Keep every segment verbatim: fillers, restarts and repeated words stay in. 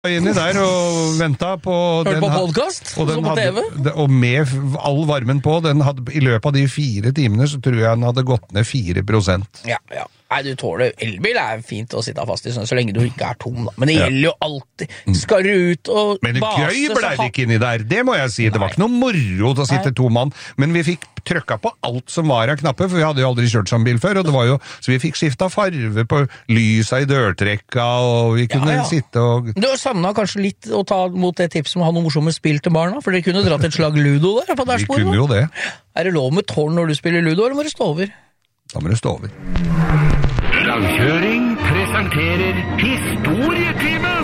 inni der og ventet på... Hørte på podcast, og så på hadde, T V. Og med all varmen på, den hadde, i løpet av de fire timene, så tror jeg den hadde gått ned fire prosent. Ja, ja. Nei, du tåler, elbil er fint å sitte fast i sånn, så lenge du ikke er tom da. Men det gjelder jo alltid. Skal du ut og men base... Men gøy ble det ikke inni der, det må jeg si. Det var ikke noe moro til å sitte to mann, men vi fikk trykka på alt som var av knapper, for vi hadde jo aldri kjørt som bil før, og det var jo, så vi fikk skifta farve på lysa i dørtrekka, og vi kunne ja, ja. sitte og... Du savnet kanskje litt å ta mot det tipset om å ha noe morsomme spill til barna, for dere kunne dratt et slag Ludo der på dashbordet. Vi kunne jo det. Er det lov med tårn når du spiller Ludo, eller må du stå over? Da må du stå over. Langkjøring presenterer Historietimen!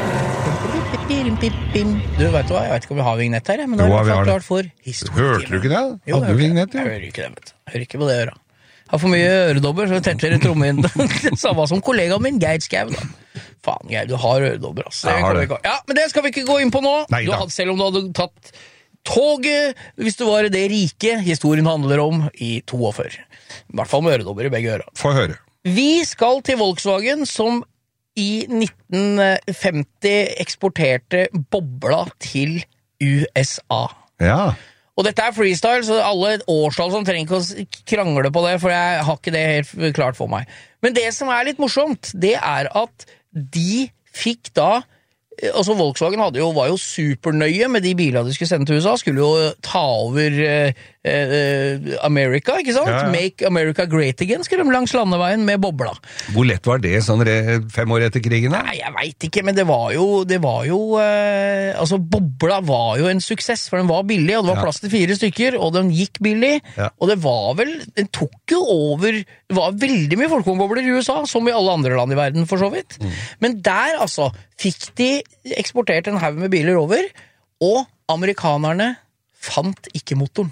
Du, vet du hva? Jeg vet ikke om vi har vignett her, men da jo, er det klart klart for Historietimen. Hørte du ikke det? Jo, Hadde du vignett? Jeg hører ikke det, vet du. Jeg hører ikke på det øret. Jeg har for mye øredobber, så jeg tetter i trommen. Samme som kollegaen min, Geir Skau, da. Faen, Geir, du har øredobber, ass. Jeg har det. Ja, men det skal vi ikke gå inn på nå. Nei, du hadde, selv om du hadde tatt toget, hvis du var det rike historien handler om, i toogfyrre. I hvert fall med øredobber i begge ører. Få høre. Vi skal til Volkswagen, som i nitten femti eksporterte bobla til U S A. Ja. Og dette er freestyle, så alle årstall som trenger ikke å krangle på det, for jeg har ikke det helt klart for meg. Men det som er litt morsomt, det er at de fikk da, altså Volkswagen hadde jo, var jo supernøye med de bilene de skulle sende til U S A, skulle jo ta over eh, eh, America, ikke sant? Ja, ja. Make America Great Again, skulle de langs landeveien med bobla. Hvor lett var det sånn fem år etter krigen da? Nei, jeg vet ikke, men det var jo, det var jo eh, altså bobla var jo en suksess, for den var billig, og det var plass til fire stykker, og den gikk billig, ja. Og det var vel, den tok jo over, det var veldig mye folkevognbobler i U S A, som i alle andre land i verden for så vidt. Mm. Men der altså, fikk de eksportert en haug med biler over, og amerikanerne fant ikke motoren.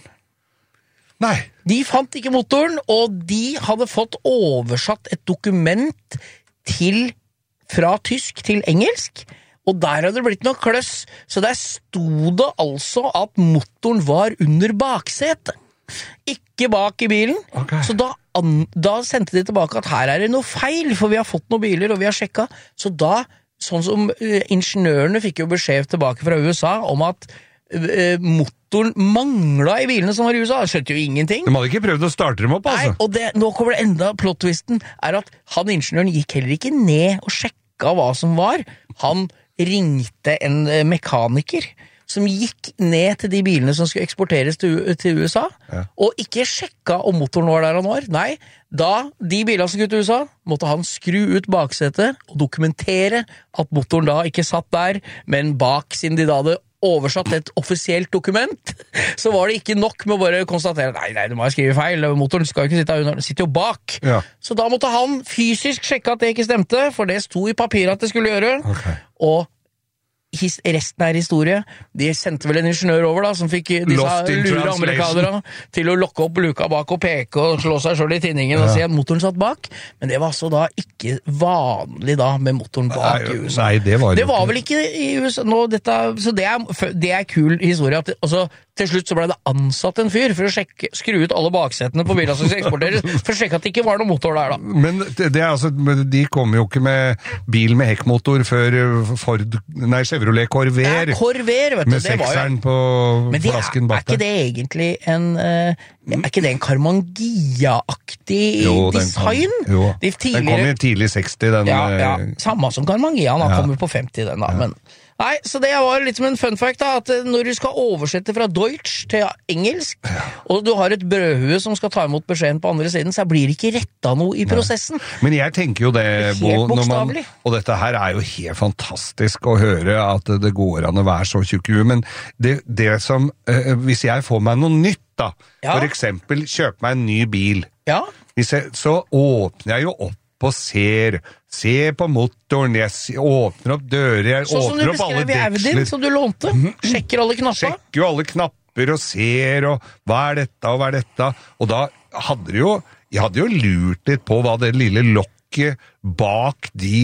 Nei. De fant ikke motoren, og de hadde fått oversatt et dokument til, fra tysk til engelsk, og der hadde det blitt noe kløss, så der sto det altså at motoren var under baksetet. Ikke bak i bilen, okay. Så da, da sendte de tilbake at her er det noe feil, for vi har fått noen biler, og vi har sjekket, så da sånn som uh, ingeniørene fikk jo beskjed tilbake fra U S A om at uh, motoren manglet i bilene som var i U S A. Det skjønte jo ingenting. De hadde ikke prøvd å starte dem opp, altså. Nei, og det, nå kommer det enda plot-twisten, er at han ingeniøren gikk heller ikke ned og sjekka hva som var. Han ringte en uh, mekaniker som gikk ned til de bilene som skulle eksporteres til, til U S A, ja. Og ikke sjekka om motoren var der han var. Nei, da de bilene som skulle til U S A, måtte han skru ut baksetet og dokumentere at motoren da ikke satt der, men bak, siden de da hadde oversatt et offisielt dokument, så var det ikke nok med å bare konstatere, nei, nei, du må ha skrive feil, motoren skal jo ikke sitte under, den sitter jo bak. Ja. Så da måtte han fysisk sjekke at det ikke stemte, for det sto i papiret at det skulle gjøre, okay. Og His, resten er historie. De sendte vel en ingeniør over da, som fikk disse lure amerikanere til å lokke opp luka bak og peke og slå seg selv i tinningen ja. Og si at motoren satt bak, men det var altså da ikke vanlig da med motoren bak nei, i U S A. Nei, det var, det var vel ikke i U S A nå, dette, så det er, det er kul historie at, altså, til slutt så ble det ansatt en fyr for å sjekke, skru ut alle baksetene på biler som skal eksporteres, for å sjekke at det ikke var noen motor der da. Men det, det er altså, de kom jo ikke med bil med hekkmotor før Ford, nei, Chevrolet Corvair. Ja, Corvair, vet du. Med sekseren på flasken bak der. Men er ikke det egentlig en, uh, er ikke det en Carmangia-aktig jo, design? Den kom, jo, de tidligere, den kom i tidlig seksti, den. Ja, ja, samme som Carmangia, han ja. Kommer på femti den da, ja. Men... Nei, så det var litt som en fun fact da, at når du skal oversette fra Deutsch til engelsk, ja. Og du har et brødhue som skal ta imot beskjeden på andre siden, så blir det ikke rettet noe i prosessen. Nei. Men jeg tenker jo det, Bo, når man, og dette her er jo helt fantastisk å høre at det går an å være så tjukk i huet, men det, det som, øh, hvis jeg får meg noe nytt da, ja. For eksempel kjøpe meg en ny bil, ja. Hvis jeg, så åpner jeg jo opp og ser, ser på motoren, jeg åpner opp dører, jeg så åpner opp alle deksler. Sånn som du beskrev i Audin, som du lånte, sjekker alle knapper. Sjekker jo alle knapper og ser, og hva er dette, og hva er dette, og da hadde det jo, jeg hadde jo lurt litt på hva det lille lokket bak de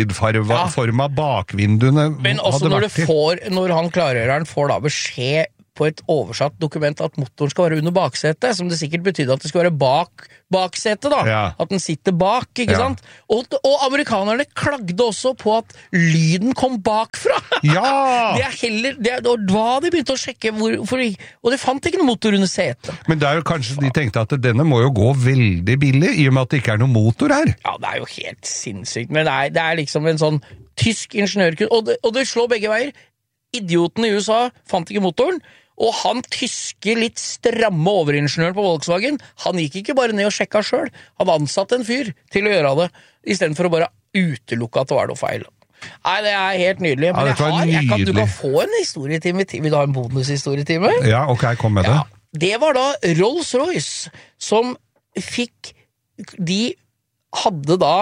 globoidforma ja. Bakvinduene men også når, du får, når han klargjøreren får da beskjed på et oversatt dokument at motoren skal være under baksetet, som det sikkert betydde at det skal være bak baksetet da, ja. At den sitter bak, ikke ja. Sant? Og, og amerikanerne klagde også på at lyden kom bakfra. Ja! Det er heller, det er, og hva de begynte å sjekke, hvor, for, og de fant ikke noen motor under setet. Men det er jo kanskje de tenkte at denne må jo gå veldig billig, i og med at det ikke er noen motor her. Ja, det er jo helt sinnssykt, men det er, det er liksom en sånn tysk ingeniørkunst, og, og det slår begge veier. Idioten i U S A fant ikke motoren, og han tyske litt stramme overingeniøren på Volkswagen, han gikk ikke bare ned og sjekka selv, han ansatte en fyr til å gjøre det, i stedet for å bare utelukke at det var noe feil. Nei, det er helt nydelig, men ja, jeg har, jeg kan, du kan få en historietime, vil du ha en bonushistorietime? Ja, ok, kom med det. Ja, det var da Rolls-Royce, som fikk, de hadde da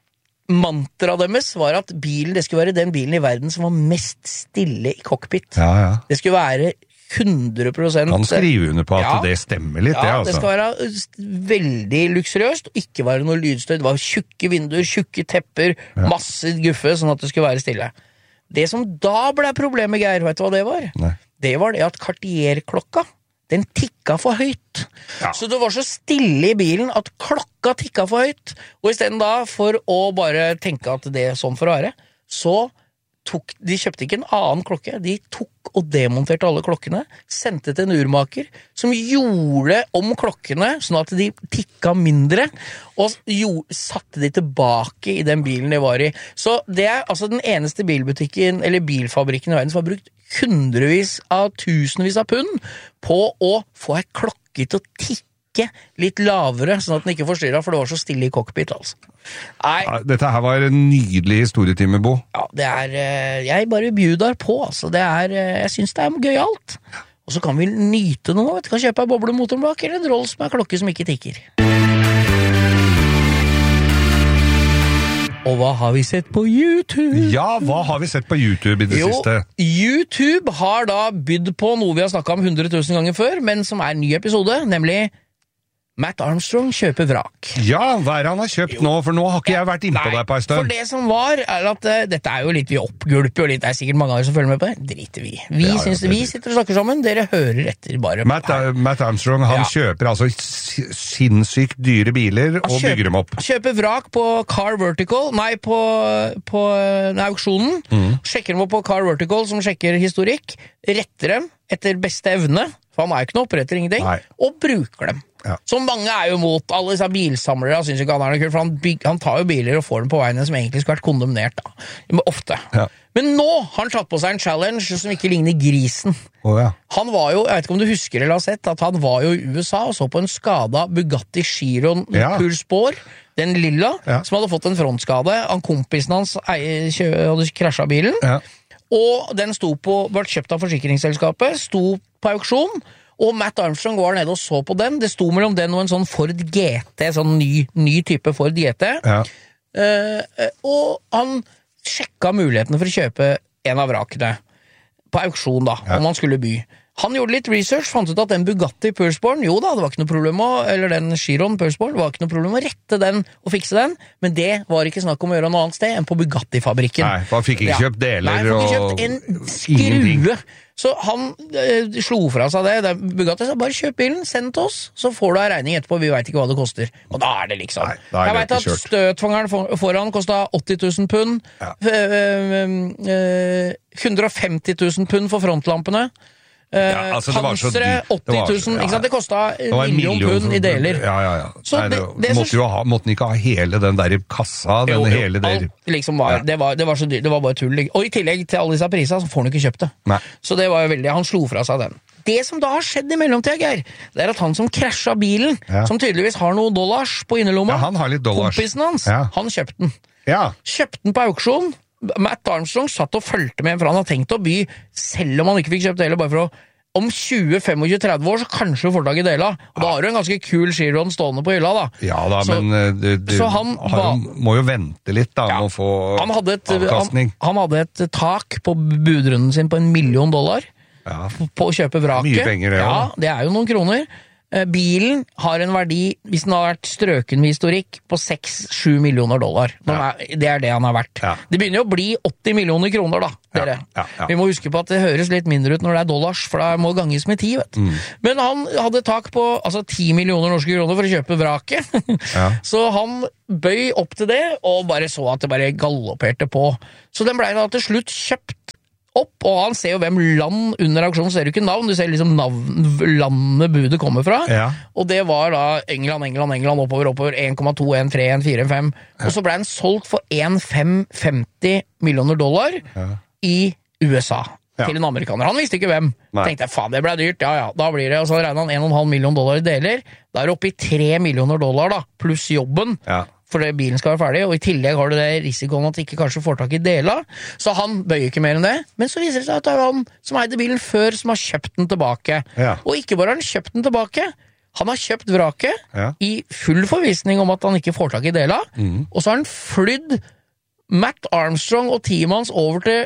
mantra deres var at bilen, det skulle være den bilen i verden som var mest stille i cockpit. Ja, ja. Det skulle være hundre prosent... Kan skrive under på at ja, det stemmer litt, ja, det altså. Det skal være veldig luksuriøst, og ikke være noe lydstøy. Det var tjukke vinduer, tjukke tepper, ja. Masse guffe, sånn at det skulle være stille. Det som da ble problemet, Geir, vet du hva det var? Nei. Det var det at Cartier-klokka, den tikka for høyt. Ja. Så det var så stille i bilen at klokka tikka for høyt. Og i stedet da, for å bare tenke at det er sånn for å være, så tok, de kjøpte ikke en annen klokke. De tok og demonterte alle klokkene, sendte til en urmaker, som gjorde om klokkene, sånn at de tikka mindre, og jo, satte de tilbake i den bilen de var i. Så det er altså den eneste bilbutikken, eller bilfabrikken i verden, som har brukt hundrevis av tusenvis av pund på å få ei klokke til å tikke litt lavere, sånn at den ikke forstyrret, for det var så stille i cockpit, altså. Nei. Ja, dette her var en nydelig historietime, Bo. Ja, det er, jeg bare bjudar på, altså. Det er, jeg synes det er gøyalt. Og så kan vi nyte noe, vet du, kan kjøpe en boblemotor bak, eller en Rolls med en klokke som ikke tikker. Og hva har vi sett på YouTube? Ja, hva har vi sett på YouTube i det jo, siste? YouTube har da bydd på noe vi har snakket om hundre tusen ganger før, men som er en ny episode, nemlig Matt Armstrong kjøper vrak. Ja, hva er det han har kjøpt jo. Nå? For nå har ikke jeg vært inne på deg på en stund. For det som var, er at uh, dette er jo litt vi oppgulper, og litt, det er sikkert mange av dere som følger med på det. Driter vi. Vi, ja, synes, vi sitter og snakker sammen, dere hører etter bare. Matt, Matt Armstrong, han ja. kjøper altså sinnssykt dyre biler og kjøper, bygger dem opp. Kjøper vrak på Car Vertical, nei, på, på nei, auksjonen. Mm. Sjekker dem opp på Car Vertical, som sjekker historikk, retter dem etter beste evne, for han er jo ikke noe oppretter ingenting, nei. Og bruker dem. Ja. Så mange er jo mot, alle disse bilsamlere synes ikke han er noe kult, for han, byg, han tar jo biler og får dem på veien som egentlig skulle vært kondemnert da, ofte. Ja. Men nå har han tatt på seg en challenge som ikke ligner grisen. Oh, ja. Han var jo, jeg vet ikke om du husker eller har sett, at han var jo i U S A og så på en skada Bugatti Chiron ja. Pur Sport, den lilla, ja. Som hadde fått en frontskade. Han kompisen hans hadde krasjet bilen, ja. Og den sto på, ble kjøpt av forsikringsselskapet, sto på auksjon, og Matt Armstrong var nede og så på den. Det sto mellom den og en sånn Ford G T, sånn ny, ny type Ford G T. Ja. Uh, og han sjekka mulighetene for å kjøpe en av vrakene på auksjon da, ja. Om han skulle by. Han gjorde litt research, fant ut at den Bugatti Pursporn, jo da, det var ikke noe problem å, eller den Chiron Pursporn, det var ikke noe problem å rette den og fikse den, men det var ikke snakk om å gjøre noe annet sted enn på Bugatti-fabrikken. Nei, for han fikk ikke kjøpt deler Nei, han fikk kjøpt en skrue. Så han eh, slo fra seg det, det Bugatti sa, bare kjøp bilen, send til oss, så får du en regning etterpå, vi vet ikke hva det koster. Og da er det liksom. Nei, er jeg vet at kjørt. Støtfangeren for, foran kostet åtti tusen pund, ja. hundre og femti tusen pund for frontlampene, Ja, altså panseret, åtti tusen, ja, ja. Det kostet en million, million pund i deler. Ja, ja, ja. Nei, det, det, det måtte, jo ha, måtte den ikke ha hele den der kassa, jo, den hele der. Alt liksom var, ja. det, var, det var så dyrt, det var bare tull. Og i tillegg til alle disse prisene, så får han ikke kjøpt det. Nei. Så det var jo veldig, han slo fra seg den. Det som da har skjedd i mellomtida, Geir, det er at han som krasjet bilen, ja. Som tydeligvis har noen dollars på innerlomma, ja, han har litt dollars. Kompisen hans, ja. Han kjøpte den. Ja. Kjøpte den på auksjon. Matt Armstrong satt og følte med, for han hadde tenkt å by, selv om han ikke fikk kjøpt deler, bare for å om tjue, tjue, tretti år, så kanskje du får tak i deler. Og da har du en ganske kul Chiron stående på hylla, da. Ja da, så, men det, det han har, var, må jo vente litt da, ja, med å få han hadde et, avkastning. Han, han hadde et tak på budrunden sin på en million dollar, ja. På å kjøpe vraket. Mye penger, det, ja. Ja, det er jo noen kroner. Bilen har en verdi, hvis den har vært strøken med historikk, på seks til sju millioner dollar. Ja. Er, det er det han har vært. Ja. Det begynner jo å bli åtti millioner kroner, da, dere. Ja. Ja. Ja. Vi må huske på at det høres litt mindre ut når det er dollars, for det må ganges med ti, vet du. Mm. Men han hadde tak på altså ti millioner norske kroner for å kjøpe vraket. Ja. Så han bøy opp til det, og bare så at det bare galopperte på. Så den ble da til slutt kjøpt opp, og han ser jo hvem land under auksjonen, ser du ikke navn, du ser liksom navn, landet budet kommer fra, ja. Og det var da England, England, England, oppover, oppover, en komma to, en komma tre, en komma fire, en komma fem, ja. Og så ble den solgt for en komma fem femti millioner dollar ja. I U S A, ja. Til en amerikaner. Han visste ikke hvem. Nei. Tenkte jeg, faen, det ble dyrt, ja, ja, da blir det, og så regnet han en komma fem million dollar I deler, da er det oppe I tre millioner dollar da, pluss jobben, ja. For bilen skal være ferdig, og I tillegg har du det risikoen at du ikke kanskje får tak I deler, så han bøyer ikke mer enn det, men så viser det seg at det er han som eide bilen før som har kjøpt den tilbake, ja. Og ikke bare har han kjøpt den tilbake, han har kjøpt vraket ja. I full forvisning om at han ikke får tak I deler, mm. Og så har han flydd Matt Armstrong og teamet hans over til,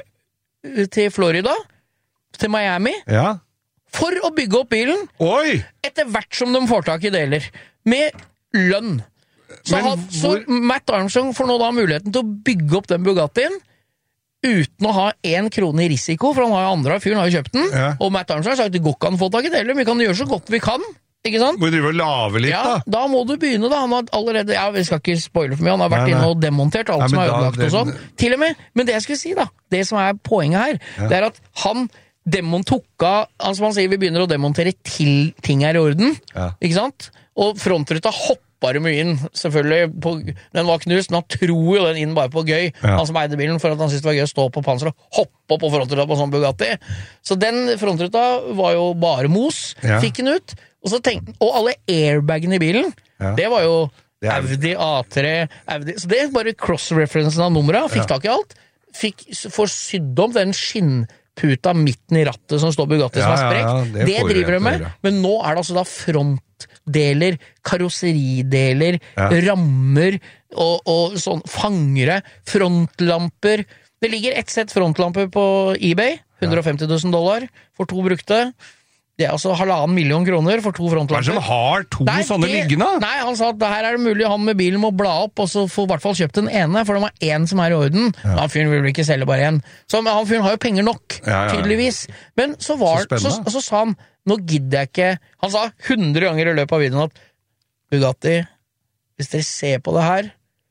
til Florida, til Miami, ja. For å bygge opp bilen, Oi. Etter hvert som de får tak I deler, med lønn. Så, han, så Matt Armstrong får nå da muligheten til å bygge opp den Bugattien uten å ha en krone I risiko, for han har jo andre, fyren har jo kjøpt den, ja. Og Matt Armstrong har sagt, det går ikke an å få tak I deler, vi kan gjøre så godt vi kan, ikke sant? Må du drive og lave litt, ja, da? Da må du begynne, da. Han har allerede, ja, vi skal ikke spoile for mye, han har vært nei, nei. Inne og demontert alt nei, som er ødelagt og sånn, til og med, men det jeg skulle si da, det som er poenget her, ja. Det er at han demon tok av, altså man sier vi begynner å demontere til ting er I orden, ja. Ikke sant? Og frontruta hopper bare mye inn, selvfølgelig, på, den var knust, men han tror jo den inn bare på gøy, ja. Han som eide bilen, for at han syntes det var gøy å stå på panser og hoppe opp på frontruta på sånn Bugatti. Så den frontruta var jo bare mos, ja. Fikk den ut, og, så tenkte, og alle airbagene I bilen, ja. Det var jo det er... Audi A tre, Audi, så det er bare cross-referensen av nummeret, fikk ja. Tak I alt, fikk for sydd om den skinnputa midten I rattet som står Bugatti ja, som er sprekt, ja, ja, det, det driver de med, men nå er det altså da front deler, karosserideler, ja. Rammer og, og sånn fangere, frontlamper. Det ligger ett sett frontlamper på eBay, hundre og femti tusen dollar for to brukte. Det er altså halvannen million kroner for to frontlamper. Hva er det som har to nei, sånne det, liggende? Nei, han sa at her er det mulig han med bilen må bla opp, og så få I hvert fall kjøpt den ene, for det var en som er I orden. Ja. Han fyren vil ikke selge bare en. Så han fyren har jo penger nok, ja, ja, ja. Tydeligvis. Men så var, så, så, så sa han, nå gidder jeg ikke, han sa hundre ganger I løpet av videoen at Bugatti, hvis dere ser på det her,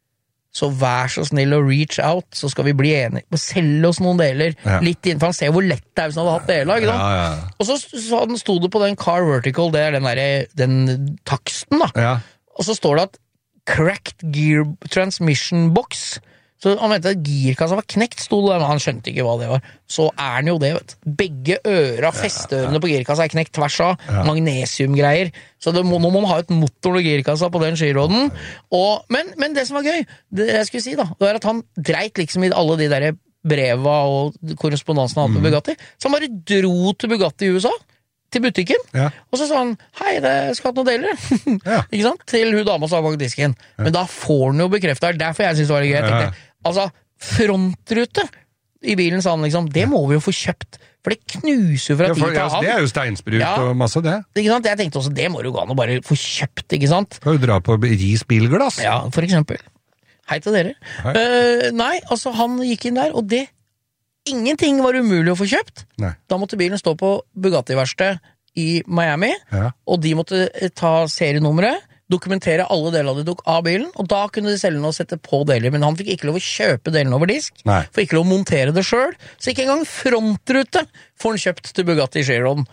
så vær så snill å reach out, så skal vi bli enige, selge oss noen deler, ja. Litt inn, for han ser hvor lett det er hvis han hadde hatt deler, ikke sant? Ja, ja. Og så, så stod det på den Car Vertical, det er den der, den taksten da, ja. Og så står det at Cracked Gear Transmission Box, så han mente at girkassa var knekt, stod det, men han skjønte ikke hva det var. Så er den jo det, vet du. Begge øra, festeørene på girkassa er knekt tvers av, ja. Magnesiumgreier. Så det må, nå må man ha et motor og girkassa på den skiråden. Og, men, men det som var gøy, det jeg skulle si da, det var at han dreit liksom I alle de der breva og korrespondansen han hadde med Bugatti. Så han bare dro til Bugatti I U S A, til butikken, ja. Og så sa han, hei, det skal ha noen deler, ja. Ikke sant? Til hun dama som har bak disken. Ja. Men da får han jo bekreftet, derfor jeg synes det var gøy. Jeg tenkte, ja. Altså, frontrute I bilen, sa han liksom, det må vi jo få kjøpt, for det knuser jo fra ja, tid til annen. Det er jo steinsprut ja. Og masse det. Ikke sant? Jeg tenkte også, det må du gå an å bare få kjøpt, ikke sant? Kan du dra på Ris bilglass? Ja, for eksempel. Hei til dere. Hei. Uh, nei, altså, han gikk inn der, og det ingenting var umulig å få kjøpt. Nei. Da måtte bilen stå på Bugatti-verksted I Miami, ja. Og de måtte ta serienummeret, dokumentere alle deler de tok av bilen, og da kunne de selge den og sette på deler, men han fikk ikke lov å kjøpe delen over disk, Nei. For ikke lov å montere det selv, så ikke engang frontrute får han kjøpt til Bugatti Chiron.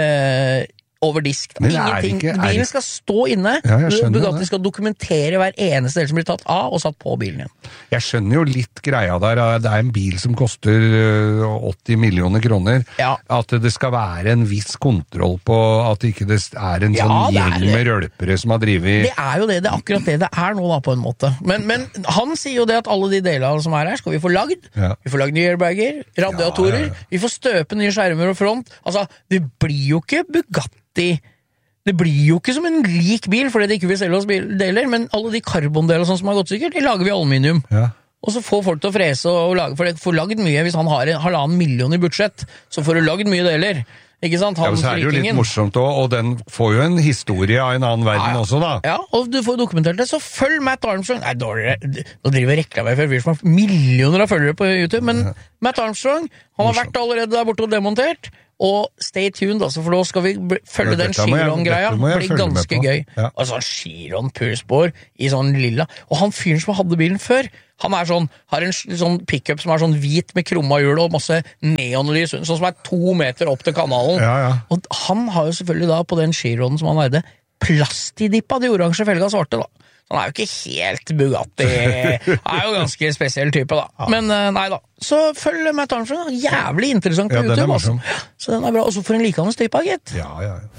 Eh, over disk. Ingenting. Ikke, bilen skal stå inne. Ja, Bugatti det. Skal dokumentere hver eneste del som blir tatt av og satt på bilen igjen. Jeg skjønner jo litt greia der. Det er en bil som koster åtti millioner kroner. Ja. At det skal være en viss kontroll på at det ikke er en ja, sånn gjeng med rølpere som har drivet... Det er jo det. Det er akkurat det det er nå da, på en måte. Men, men han sier jo det at alle de delene som er her skal vi få lagd. Ja. Vi får lagd nye airbager, radiatorer. Ja, ja, ja. Vi får støpe nye skjermer og front. Altså, det blir jo ikke Bugatti det blir jo ikke som en lik bil fordi det ikke vil selge oss deler, men alle de karbondeler sånn som har gått sikkert, de lager vi aluminium. Ja. Og så får folk til å frese og lage, for det får lagd mye hvis han har en halvannen million I budsjett, så får du lagd mye deler. ikke sant? Han ja, så er det jo litt morsomt også, og den får jo en historie av en annen verden ja, ja. også, da. Ja, og du får dokumentert det, så følg Matt Armstrong. Nei, dårligere, nå driver reklame for vi som har millioner av følgere på YouTube, men ja. Matt Armstrong, han har vært allerede der borte og demontert, og stay tuned, altså, for nå skal vi følge ja, den Chiron-greia. Det blir ganske gøy. Ja. Og sånn Chiron Purspår i sånn lilla. Og han fyren som hadde bilen før, han er sånn, har en sånn pick-up som er sånn hvit med krumma hjul og masse neonlys, sånn som er to meter opp til kanalen. Ja, ja. Og han har jo selvfølgelig da, på den Chironen som han eide, plastidippa de oransje felga svarte da. Han er jo ikke helt Bugatti. Han er jo ganske spesiell type, da. Ja. Men nei da. Så følg Matt Armstrong. Jævlig interessant på ja, YouTube. Altså. Så den er bra. Og så for en likende type, gitt. Ja, ja, ja.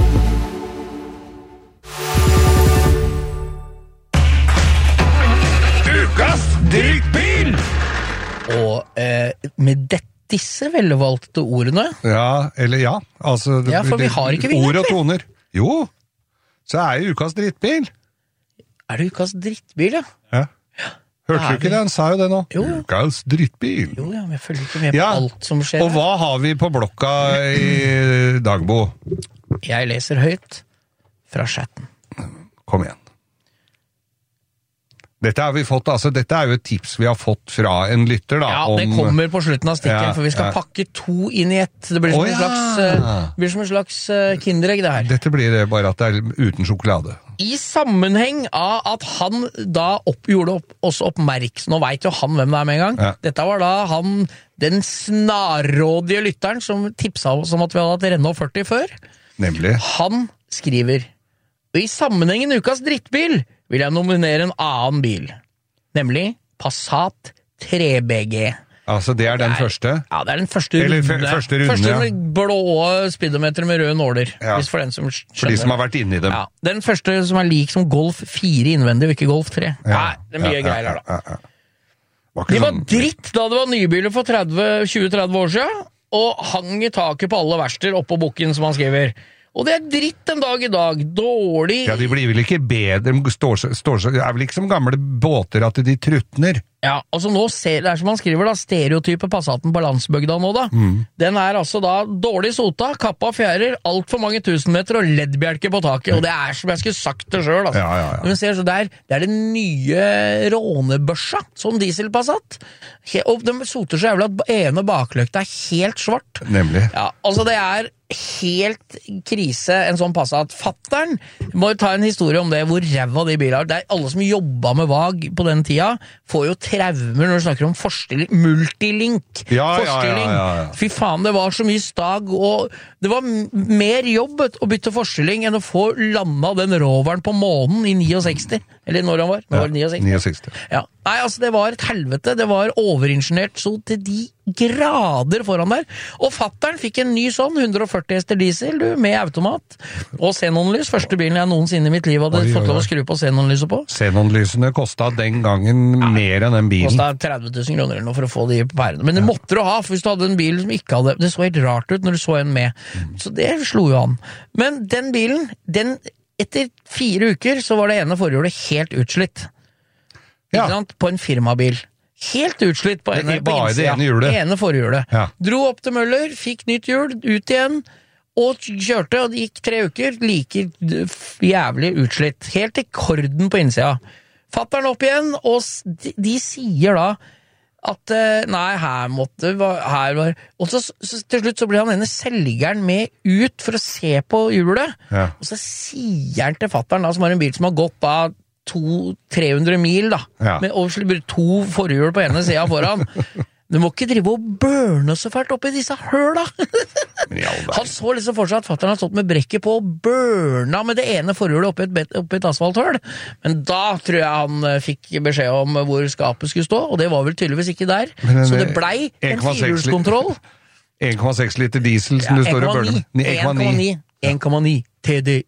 Ukas drittbil! Og eh, med dette disse velvalgte ordene. Ja, eller ja. Altså, ja, for vi har ikke ord og toner. Jo, så er jo ukas drittbil. Er det ukas drittbil, ja? Ja. Hørte du ikke det? Han sa jo det nå. Jo. Ukas drittbil. Jo, ja, men jeg følger ikke med på ja. alt som skjer. Og hva har vi på blokka i Dagbo? Jeg leser høyt fra chatten. Kom igjen. Dette har vi fått, altså dette er jo et tips vi har fått fra en lytter da. Ja, om, det kommer på slutten av stikken, ja, for vi skal ja. pakke to inn i ett. Det blir som, oh, en, slags, ja. uh, blir som en slags uh, kinderegg det her. Dette blir det bare at det er uten sjokolade. I sammenheng av at han da opp, gjorde opp, også oppmerksom, nå vet jo han hvem det er med en gang. Ja. Dette var da han, den snarrådige lytteren som tipsa oss om at vi hadde hatt Renault førti før. Nemlig. Han skriver, i sammenhengen ukas drittbil vil jeg nominere en annen bil, nemlig Passat tre B G. Altså det er den det er, første? Ja, det er den første runde. Eller første runde, første ja. med blå speedometer med røde nåler. Ja. For, den som for de som har vært inne i dem. Ja. Den første som er lik som Golf fire innvendig, og ikke Golf tre. Ja. Nei, det er mye ja, greier her da. Ja, ja, ja. Var de var sånn... dritt da det var nybiler for tjue til tretti år siden, og hang i taket på alle verster oppå bukken, som han skriver. Og det er dritt en dag i dag. Dårlig... Ja, de blir vel ikke bedre. De står, står, er vel ikke som gamle båter at de trutner. Ja, altså nå ser, det er som han skriver da, stereotype Passaten på landsbygda nå da. Mm. Den er altså da dårlig sota, kappa fjærer, alt for mange tusen meter og leddbjelke på taket. Og det er som jeg skulle sagt det selv, altså. Ja, ja, ja. Men ser så der, det er den nye rånebørsa, sånn dieselpassat. Og de soter så jævlig at ene bakløkta er helt svart. Nemlig. Ja, altså det er helt krise, en sånn Passat. Fatteren må jo ta en historie om det, hvor ræva de biler. Det er alle som jobbet med VAG på den tida, får jo traumer når du snakker om forstilling, multilink, ja, forstilling. Ja, ja, ja, ja. Fy faen, det var så mye stag, og det var mer jobb å bytte forstilling enn å få landa den roveren på månen i sekstini. Eller når han var? Når ja, var det sekstini? sekstini. Ja. Nei, altså det var et helvete, det var overingeniørt så til de grader foran der. Og fatteren fikk en ny sånn, hundre og førti hester diesel, du, med automat. Og xenonlys, første bilen jeg noensinne i mitt liv hadde oi, fått lov å skru på xenonlyset på. Xenonlysene kostet den gangen ja, mer enn den bilen. Kostet tretti tusen kroner eller noe for å få de på pærene. Men det ja. måtte du ha, for hvis du hadde en bil som ikke hadde, det så helt rart ut når du så en med. Mm. Så det slo jo an. Men den bilen, den, etter fire uker så var det ene forhjulet helt utslitt. Ja. Ikke sant? På en firmabil. Helt utslitt på, en, på bare det ene hjulet. ene forhjulet. Ja. Dro opp til Møller, fikk nytt hjul, ut igjen, og kjørte, og det gikk tre uker, like jævlig utslitt. Helt i korden på innsida. Fatteren opp igjen, og de, de sier da at nei, her måtte her var, og så, så til slutt så blir han ene selgeren med ut for å se på hjulet, ja. og så sier han til fatteren da, som har en bil som har gått da to tre hundre mil da, ja. med over to forhjul på ene siden foran. Du må ikke drive og børne så fælt opp i disse høla. Han så liksom for seg at fatteren har stått med brekket på og børna med det ene forhjulet oppi et, oppi et asfalthøl. Men da tror jeg han fikk beskjed om hvor skapet skulle stå, og det var vel tydeligvis ikke der. Men, så det blei en firehjulskontroll. en komma seks liter diesel som ja, du står og børner med. en komma ni T D I.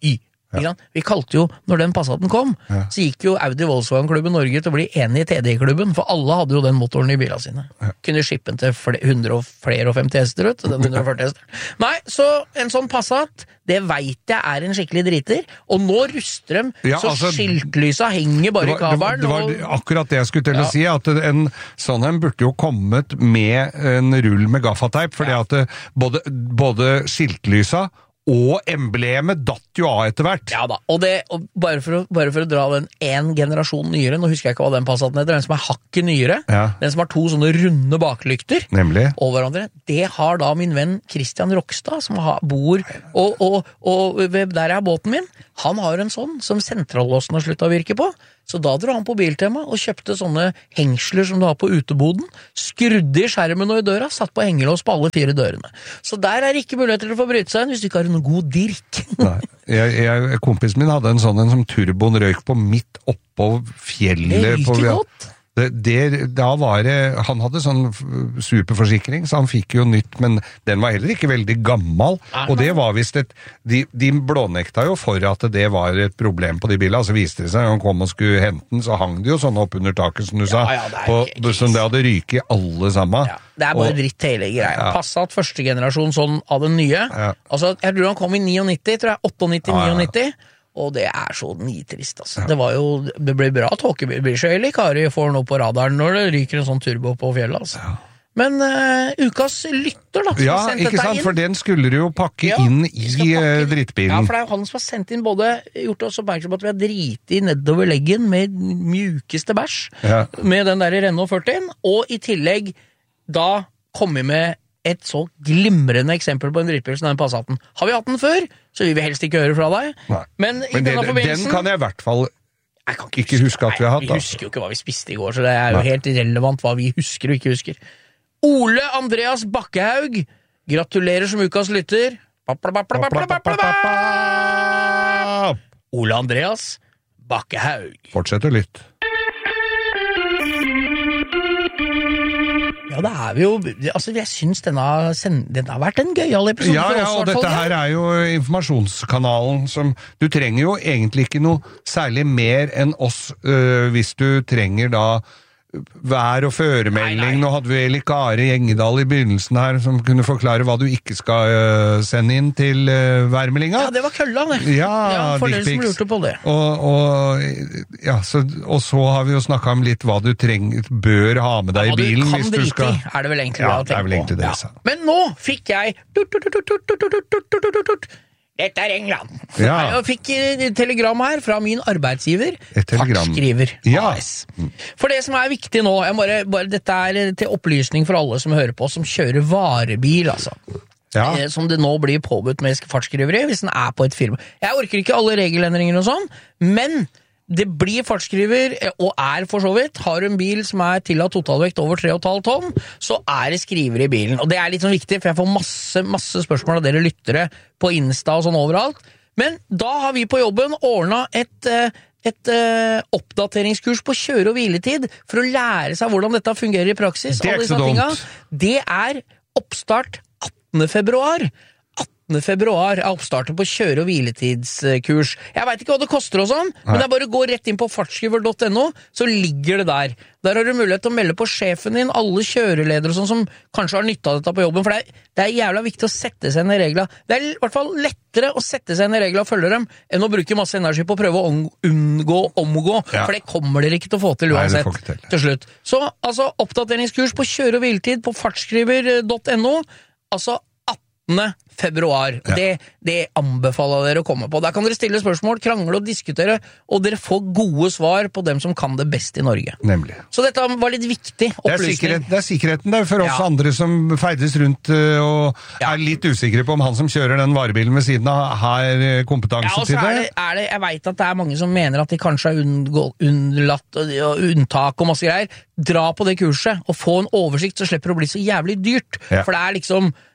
Ja. Vi kalte jo, når den Passaten kom, ja. så gikk jo Audi Volkswagen-klubben Norge til å bli enig i T D I-klubben, for alle hadde jo den motoren i bilene sine. Ja. Kunne skippe den til hundre og flere og femti hester ut, den hundre og førti hester. Nei, så en sånn Passat, det vet jeg er en skikkelig driter, og nå ruster dem, ja, så altså, skiltlysa henger bare i kabelen. Det var, det var og... akkurat det jeg skulle til å ja. si, at en sånn en burde jo kommet med en rull med gaffateip, fordi ja. at både, både skiltlysa og emblemet datt jo av etter hvert. Ja da, og, det, og bare, for å, bare for å dra den en generasjon nyere, nå husker jeg ikke hva den Passaten heter, den som er hakket nyere, ja. den som har to sånne runde baklykter Nemlig. over hverandre, det har da min venn Christian Rokstad, som har, bor, og, og, og der er båten min, han har en sånn som sentrallåsen har sluttet å virke på, så da dro han på Biltema og kjøpte sånne hengsler som du har på uteboden, skrudde i skjermen og i døra, satt på hengelås på alle fire dørene. Så der er ikke muligheter til å få bryte seg inn hvis du ikke har en god dirk. Nei, jeg, jeg, kompisen min hadde en sånn en som turboen røyk på midt oppå fjellet. Det ryker godt. Det, det, da var det, han hadde sånn superforsikring, så han fikk jo nytt, men den var heller ikke veldig gammel, og det var visst et, de, de blånekta jo for at det var et problem på de bilene, så viste det seg, når han kom og skulle hente den, så hang det jo sånn opp under taket, som du sa, ja, ja, på, som det hadde ryket alle sammen. Ja, det er bare og, dritt hele greia. Ja. Passat første generasjon sånn av den nye, ja. altså, jeg tror han kom i nittini, tror jeg, åttiåtte nittini, ja, ja. Og det er så nitrist, altså. Ja. Det var jo, det ble bra tåkebilsjøylig, Kari får nå på radaren når det ryker en sånn turbo på fjellet, altså. Ja. Men uh, ukas lytter da, som ja, har sendt ikke sant, inn. For den skulle du jo pakke ja, inn i pakke drittbilen. Ja, for det er jo han som har sendt inn både, gjort oss oppmerksom på at vi har drit i nedover leggen med mjukeste bæsj, ja. med den der Renault førti, og i tillegg da kommer vi med et så glimrende eksempel på en drittbil som den Passaten. Har vi hatt den før, så vil vi helst ikke høre fra deg. Nei. Men i Men denne det, forbindelsen... Den kan jeg i hvert fall jeg kan ikke, ikke huske at vi har hatt. Nei, vi husker jo ikke hva vi spiste i går, så det er jo Nei. helt irrelevant hva vi husker og ikke husker. Ole Andreas Bakkehaug, gratulerer som ukas lytter. Ole Andreas Bakkehaug. Fortsett å lytte. Ja, det er vi jo, altså jeg synes denne, denne har vært en gøyal episode ja, for oss. Ja, og dette her er jo informasjonskanalen som, du trenger jo egentlig ikke noe særlig mer enn oss, øh, hvis du trenger da vær- og føremelding. Nå hadde vi Eli Kari Gjengedal i begynnelsen her, som kunne forklare hva du ikke skal uh, sende inn til uh, værmeldinga. Ja, det var kølla, det. Ja, ja for dere som lurte på det. Og, og, ja, så, og så har vi jo snakket om litt hva du trenger, bør ha med deg ja, i bilen. Hva du kan drite i, er det vel egentlig ja, å tenke på. Ja, det er vel egentlig det. Ja. Men nå fikk jeg dette er England. Ja. Jeg fikk telegram her fra min arbeidsgiver, Fartsskriver ja. A S. For det som er viktig nå, jeg bare, bare, dette er til opplysning for alle som hører på, som kjører varebil, altså. Ja. Som det nå blir påbudt med fartsskriveri, hvis den er på et firma. Jeg orker ikke alle regelendringer og sånn, men det blir fartsskriver, og er for så vidt. Har du en bil som er tillatt totalvekt over tre komma fem tonn, så er det skriver i bilen. Og det er litt sånn viktig, for jeg får masse, masse spørsmål av dere lyttere på Insta og sånn overalt. Men da har vi på jobben ordnet et, et uh, oppdateringskurs på kjøre- og hviletid for å lære seg hvordan dette fungerer i praksis. Det er ikke så dumt. Det er oppstart attende februar. februar er oppstarten på kjøre- og hviletidskurs. Jeg vet ikke hva det koster og sånn, men det er bare å gå rett inn på fartsskriver punktum no, så ligger det der. Der har du mulighet til å melde på sjefen din, alle kjøreledere og sånn som kanskje har nytt av dette på jobben, for det er, det er jævla viktig å sette seg inn i regler. Det er i hvert fall lettere å sette seg inn i regler og følge dem, enn å bruke masse energi på å prøve å unngå omgå, ja. For det kommer dere ikke til å få til uansett. Nei, til. til slutt. Så altså, oppdateringskurs på kjøre- og hviletid på fartsskriver punktum no, altså attende februar. Ja. Det, det anbefaler dere å komme på. Der kan dere stille spørsmål, krangle og diskutere, og dere får gode svar på dem som kan det best i Norge. Nemlig. Så dette var litt viktig opplysning. Det er, sikkerhet, det er sikkerheten der for oss ja. andre som ferdes rundt og ja. er litt usikre på om han som kjører den varebilen ved siden av har kompetanse ja, til det. Er det, er det. Jeg vet at det er mange som mener at de kanskje har unnlatt og unntak og masse greier. Dra på det kurset og få en oversikt så slipper det å bli så jævlig dyrt. Ja. For det er liksom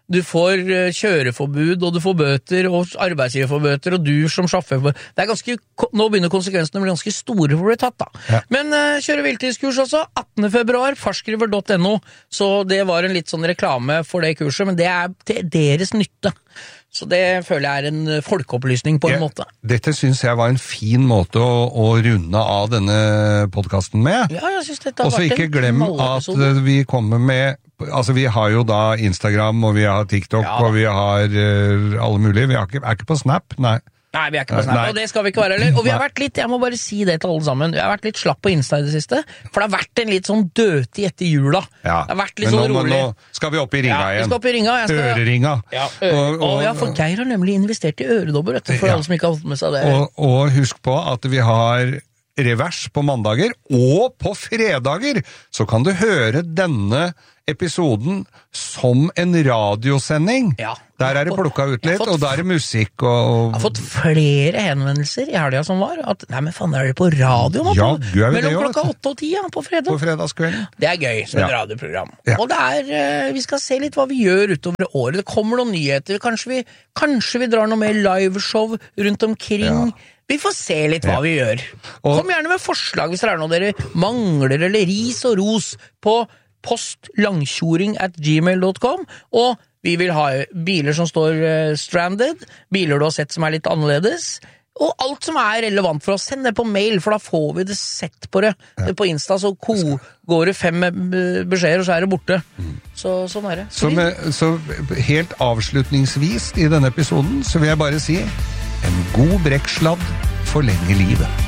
du får kjøreforbud, og du får bøter, og arbeidsgiver får bøter, og du som sjåfør får... Det er ganske, nå begynner konsekvensene å bli ganske store for å bli tatt, da. Ja. Men uh, kjøre viltidskurs også, attende februar, farskriver punktum no, så det var en litt sånn reklame for det kurset, men det er til deres nytte. Så det føler jeg er en folkeopplysning på en ja, måte. Dette synes jeg var en fin måte å, å runde av denne podcasten med. Ja, jeg synes dette har Også vært en ikke glem at vi kommer med, altså vi har jo da Instagram, og vi har TikTok, ja. Og vi har uh, alle mulige, vi er ikke, er ikke på Snap, nei. Nei, vi er ikke på Snap, nei. Og det skal vi ikke være heller. Og vi har vært litt, jeg må bare si det til alle sammen, vi har vært litt slapp på Insta i det siste, for det har vært en litt sånn døtig etter jula. Ja, det har vært litt men sånn nå, rolig. Nå skal vi opp i ringa ja, igjen. Vi skal opp i ringa. Jeg skal, Øreringa. Ja, øre. og, og, og ja, for Geir har nemlig investert i øredobber, vet du, for ja. Alle som ikke har fått med seg det. Og, og husk på at vi har revers på mandager, og på fredager så kan du høre denne episoden som en radiosending. Ja. Der er det plukket ut litt, fått, og der er musikk og... Jeg har fått flere henvendelser i helga som var, at nei, men faen, er det på radio nå? Ja, du er mellom det, klokka åtte og ti, ja, på fredag. På fredagskvelden. Det er gøy, som ja. Et radioprogram. Ja. Og det er, vi skal se litt hva vi gjør utover året. Det kommer noen nyheter, kanskje vi, kanskje vi drar noe mer liveshow rundt omkring. Ja. Vi får se litt hva ja. Vi gjør. Og, kom gjerne med forslag hvis det er noe dere mangler, eller ris og ros på postlangkjoring at gmail dot com, og vi vil ha biler som står uh, stranded, biler du har sett som er litt annerledes, og alt som er relevant for oss, send det på mail, for da får vi det sett på det. Ja. På Insta så ko går det fem beskjeder, og så er det borte. Mm. Så sånn er det. Så, med, så helt avslutningsvis i denne episoden, så vil jeg bare si, en god brekksladd forlenger livet.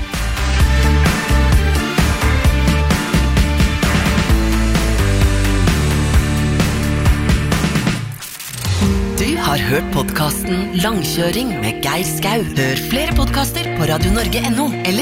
Du har hørt podcasten Langkjøring med Geir Skau. Hør flere podcaster på radio norge punktum no eller